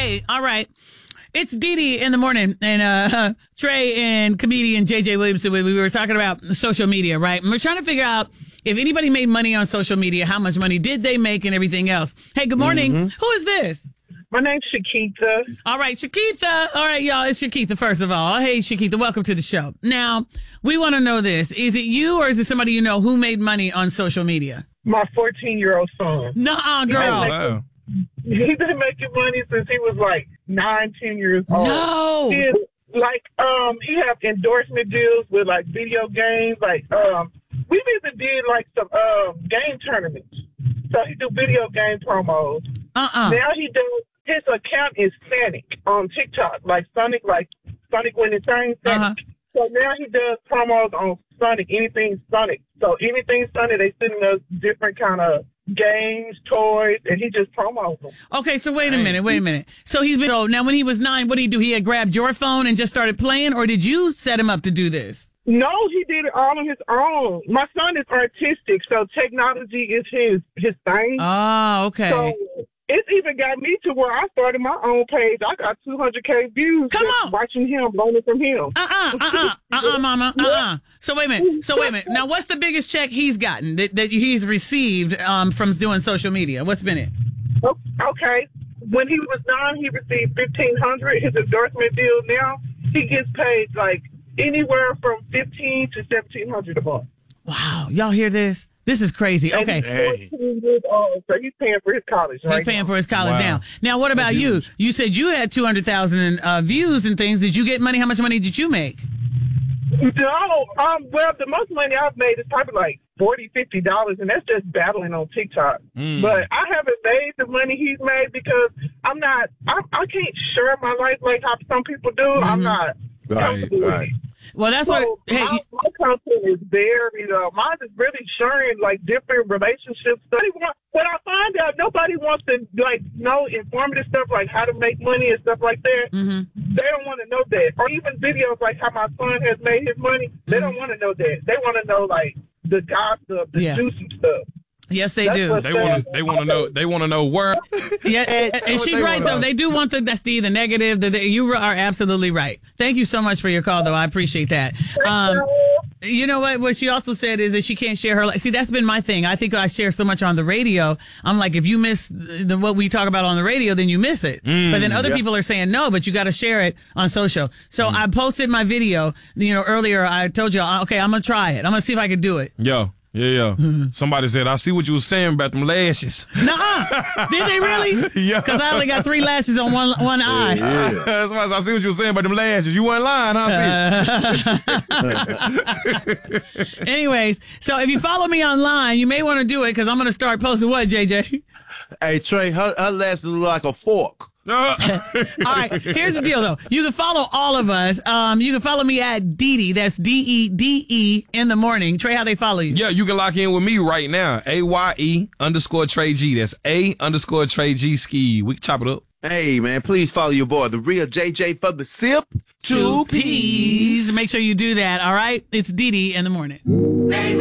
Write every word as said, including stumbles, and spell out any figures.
Okay, all right. It's Dee Dee in the morning, and uh, Trey and comedian J J Williamson, we were talking about social media, right? And we're trying to figure out if anybody made money on social media, how much money did they make and everything else. Hey, good morning. Mm-hmm. Who is this? My name's Shakitha. All right, Shakitha. All right, y'all, it's Shakitha, first of all. Hey, Shakitha, welcome to the show. Now, we want to know this. Is it you or is it somebody you know who made money on social media? My fourteen-year-old son. Nuh-uh, girl. He wow. He's been making money since he was like nine, ten years old. No. He is, like, um, he have endorsement deals with, like, video games. Like, um, we've even did, like, some um, game tournaments. So he do video game promos. Uh-uh. Now he does, his account is Sonic on TikTok. Like, Sonic, like, Sonic when it's saying Sonic. Uh-huh. So now he does promos on Sonic, anything Sonic. So anything Sonic, they send us different kind of games, toys, and he just promos them. Okay, so wait a minute, wait a minute. So he's been, so now when he was nine, what did he do? He had grabbed your phone and just started playing, or did you set him up to do this? No, he did it all on his own. My son is artistic, so technology is his, his thing. Oh, okay. So it's even got me to where I started my own page. I got two hundred K views. Come just on. Watching him, learning from him. Uh-uh, uh-uh, uh-uh, mama, uh-uh. So wait a minute, so wait a minute. Now, what's the biggest check he's gotten that, that he's received um, from doing social media? What's been it? Okay. When he was nine, he received fifteen hundred dollars. His endorsement deal now, he gets paid like anywhere from fifteen to seventeen hundred dollars a month. Wow. Y'all hear this? This is crazy. Okay. And he's fourteen years old, so he's paying for his college right He's paying now. for his college Wow. now. Now, what about That's you? huge. You said you had two hundred thousand uh, views and things. Did you get money? How much money did you make? No, um, well, the most money I've made is probably like forty dollars, fifty dollars, and that's just battling on TikTok. Mm. But I haven't made the money he's made because I'm not, I, I can't share my life like how some people do. Mm-hmm. I'm not Right, comfortable with right. it. Well, that's So what. Hey, my, you- my content is very, you know, mine is really sharing like different relationships. Nobody want, when I find out nobody wants to like know informative stuff like how to make money and stuff like that, mm-hmm. they don't want to know that. Or even videos like how my son has made his money, they Mm-hmm. don't want to know that. They want to know like the gossip, the Yeah. juicy stuff. Yes, they That's do. what- They want to. They want to know. They want to know where. Yeah, and, and she's they right wanna though. know. They do want the that's the, the negative. The, the, you are absolutely right. Thank you so much for your call, though. I appreciate that. Um, you know what? What she also said is that she can't share her life. See, that's been my thing. I think I share so much on the radio. I'm like, if you miss the, what we talk about on the radio, then you miss it. Mm, but then other yeah. people are saying no, but you got to share it on social. So Mm. I posted my video. You know, earlier I told you, okay, I'm gonna try it. I'm gonna see if I can do it. Yo, yeah, yeah. Somebody said, "I see what you were saying about them lashes." Nuh-uh. Did they really? Yeah. Because I only got three lashes on one one eye. That's why I see what you were saying about them lashes. You weren't lying, huh? See? Anyways, so if you follow me online, you may want to do it because I'm going to start posting what, J J? Hey, Trey, her, her lashes look like a fork. All right, here's the deal, though. You can follow all of us. Um, you can follow me at Dee Dee. That's D E D E in the morning. Trey, how they follow you? Yeah, you can lock in with me right now. A Y E underscore Trey G. That's A underscore Trey G ski. We can chop it up. Hey, man, please follow your boy, the real J J for the sip. Two P's. Make sure you do that, all right? It's Dee Dee in the morning.